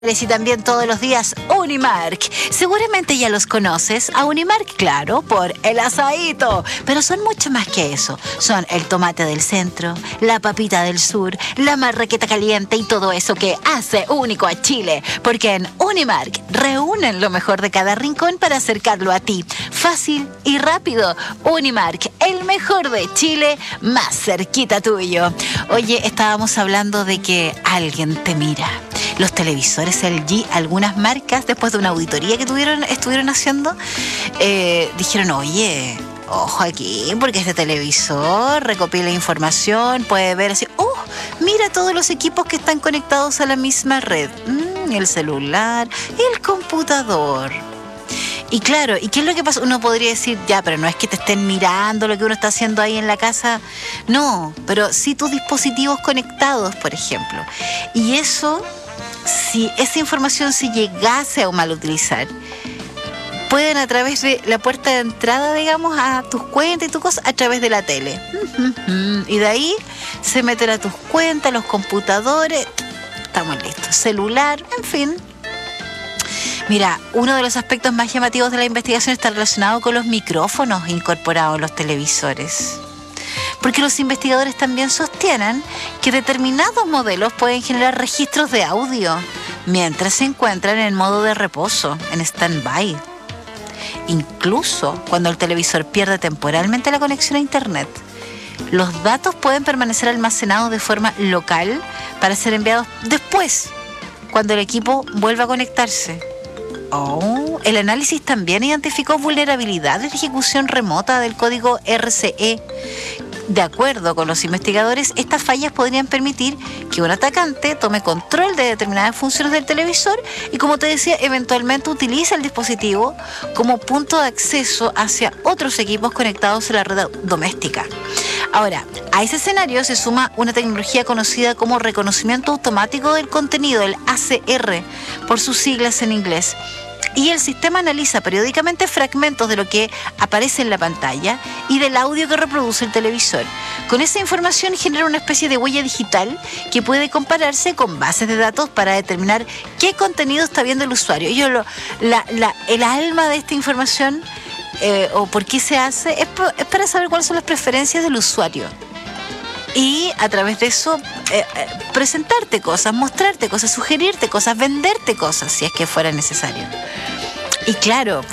Y también todos los días Unimark. Seguramente ya los conoces. A Unimark, claro, por el asadito. Pero son mucho más que eso. Son el tomate del centro, la papita del sur, la marraqueta caliente y todo eso que hace único a Chile. Porque en Unimark reúnen lo mejor de cada rincón para acercarlo a ti. Fácil y rápido. Unimark, el mejor de Chile, más cerquita tuyo. Oye, estábamos hablando de que alguien te mira. Los televisores LG, algunas marcas, después de una auditoría que estuvieron haciendo, dijeron, oye, ojo aquí, porque este televisor recopila información, puede ver así, mira todos los equipos que están conectados a la misma red, el celular, el computador. Y claro, ¿y qué es lo que pasa? Uno podría decir, ya, pero no es que te estén mirando lo que uno está haciendo ahí en la casa. No, pero sí tus dispositivos conectados, por ejemplo. Y eso, si esa información se llegase a mal utilizar, pueden a través de la puerta de entrada, digamos, a tus cuentas y tus cosas, a través de la tele. Y de ahí se meten a tus cuentas, los computadores, estamos listos, celular, en fin. Mira, uno de los aspectos más llamativos de la investigación está relacionado con los micrófonos incorporados en los televisores. Porque los investigadores también sostienen que determinados modelos pueden generar registros de audio mientras se encuentran en modo de reposo, en stand-by. Incluso cuando el televisor pierde temporalmente la conexión a Internet, los datos pueden permanecer almacenados de forma local para ser enviados después, cuando el equipo vuelva a conectarse. El análisis también identificó vulnerabilidades de ejecución remota del código RCE. De acuerdo con los investigadores, estas fallas podrían permitir que un atacante tome control de determinadas funciones del televisor y, como te decía, eventualmente utilice el dispositivo como punto de acceso hacia otros equipos conectados a la red doméstica. Ahora, a ese escenario se suma una tecnología conocida como reconocimiento automático del contenido, el ACR, por sus siglas en inglés. Y el sistema analiza periódicamente fragmentos de lo que aparece en la pantalla y del audio que reproduce el televisor. Con esa información genera una especie de huella digital que puede compararse con bases de datos para determinar qué contenido está viendo el usuario. El alma de esta información, o por qué se hace, es para saber cuáles son las preferencias del usuario. Y a través de eso presentarte cosas, mostrarte cosas, sugerirte cosas, venderte cosas, si es que fuera necesario. Y claro,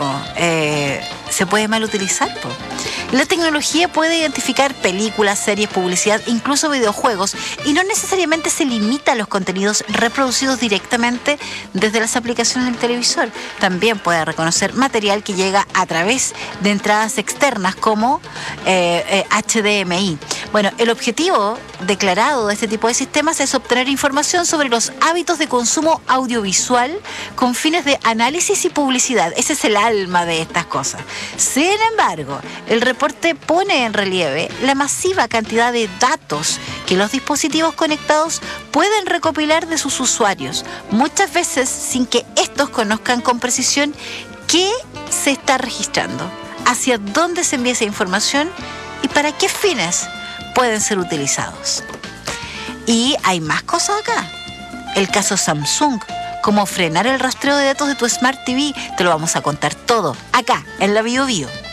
se puede mal utilizar. La tecnología puede identificar películas, series, publicidad, incluso videojuegos, y no necesariamente se limita a los contenidos reproducidos directamente desde las aplicaciones del televisor. También puede reconocer material que llega a través de entradas externas como HDMI. Bueno, el objetivo declarado de este tipo de sistemas es obtener información sobre los hábitos de consumo audiovisual con fines de análisis y publicidad. Ese es el alma de estas cosas. Sin embargo, el reporte pone en relieve la masiva cantidad de datos que los dispositivos conectados pueden recopilar de sus usuarios, muchas veces sin que estos conozcan con precisión qué se está registrando, hacia dónde se envía esa información y para qué fines pueden ser utilizados. Y hay más cosas acá. El caso Samsung, cómo frenar el rastreo de datos de tu Smart TV, te lo vamos a contar todo acá en La Bio Bio.